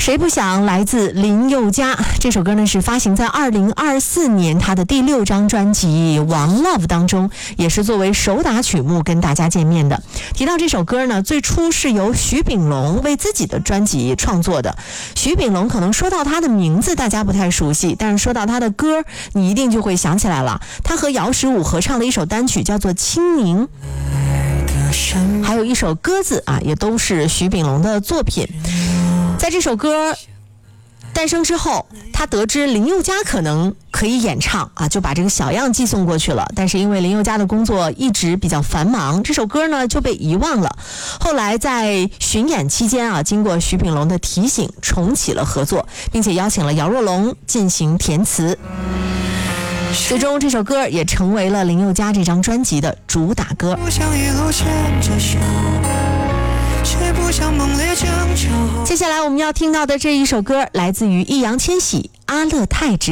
谁不想来自林宥嘉，这首歌呢是发行在2024年他的第6张专辑《王 Love》当中，也是作为首打曲目跟大家见面的。提到这首歌呢，最初是由徐秉龙为自己的专辑创作的。徐秉龙可能说到他的名字大家不太熟悉，但是说到他的歌你一定就会想起来了，他和姚十五合唱的一首单曲叫做《清明》，还有一首鸽子啊，也都是徐秉龙的作品。在这首歌诞生之后，他得知林宥嘉可能可以演唱啊，就把这个小样寄送过去了。但是因为林宥嘉的工作一直比较繁忙，这首歌呢就被遗忘了。后来在巡演期间啊，经过徐秉龙的提醒，重启了合作，并且邀请了姚若龙进行填词。最终这首歌也成为了林宥嘉这张专辑的主打歌。接下来我们要听到的这一首歌来自于易烊千玺《阿勒泰之